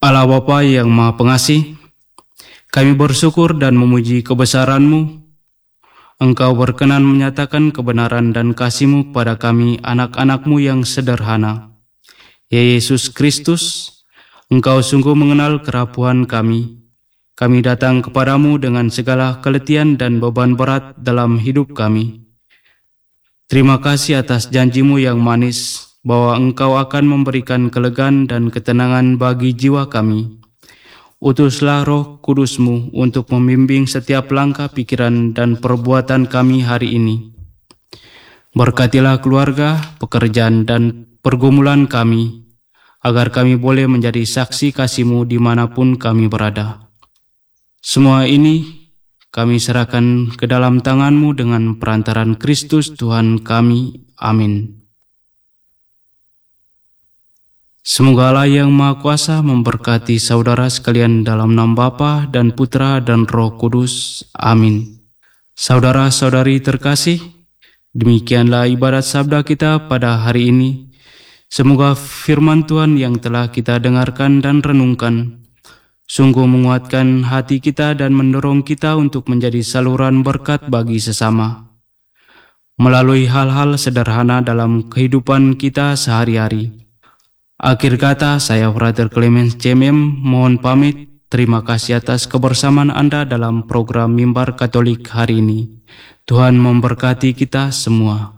Allah Bapa yang Maha Pengasih, kami bersyukur dan memuji kebesaran-Mu. Engkau berkenan menyatakan kebenaran dan kasih-Mu pada kami anak-anak-Mu yang sederhana. Ya Yesus Kristus, Engkau sungguh mengenal kerapuhan kami. Kami datang kepadamu dengan segala keletihan dan beban berat dalam hidup kami. Terima kasih atas janji-Mu yang manis, bahwa Engkau akan memberikan kelegaan dan ketenangan bagi jiwa kami. Utuslah Roh Kudus-Mu untuk membimbing setiap langkah pikiran dan perbuatan kami hari ini. Berkatilah keluarga, pekerjaan, dan pergumulan kami, agar kami boleh menjadi saksi kasih-Mu dimanapun kami berada. Semua ini kami serahkan ke dalam tangan-Mu dengan perantaran Kristus Tuhan kami. Amin. Semoga Allah yang Maha Kuasa memberkati saudara sekalian dalam nama Bapa dan Putra dan Roh Kudus. Amin. Saudara-saudari terkasih, demikianlah ibadat sabda kita pada hari ini. Semoga firman Tuhan yang telah kita dengarkan dan renungkan sungguh menguatkan hati kita dan mendorong kita untuk menjadi saluran berkat bagi sesama. Melalui hal-hal sederhana dalam kehidupan kita sehari-hari. Akhir kata, saya Frater Clemens CMM mohon pamit. Terima kasih atas kebersamaan Anda dalam program Mimbar Katolik hari ini. Tuhan memberkati kita semua.